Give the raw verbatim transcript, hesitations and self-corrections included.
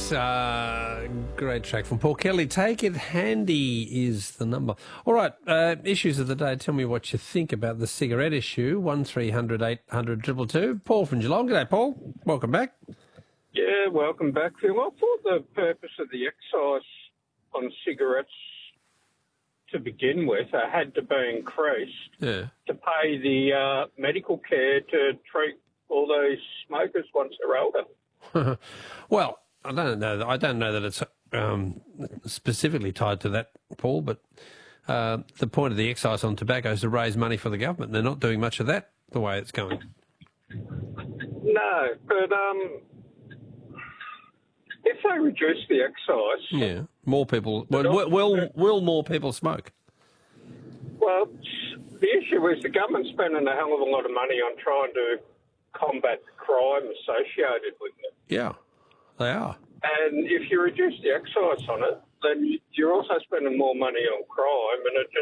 Yes, uh, great track from Paul Kelly. Take It Handy is the number. All right, uh, issues of the day. Tell me what you think about the cigarette issue. one three hundred eight hundred two two two. Paul from Geelong. G'day, Paul. Welcome back. Yeah, welcome back, Phil. I thought the purpose of the excise on cigarettes to begin with uh, had to be increased Yeah. to pay the uh, medical care to treat all those smokers once they're older. Well, I don't know. I don't know that it's um, specifically tied to that, Paul. But uh, the point of the excise on tobacco is to raise money for the government. They're not doing much of that the way it's going. No, but um, if they reduce the excise, Yeah, more people. Will will, will, will more people smoke? well, the issue is the government's spending a hell of a lot of money on trying to combat crime associated with it. Yeah, they are. And if you reduce the excise on it, then you're also spending more money on crime, and it just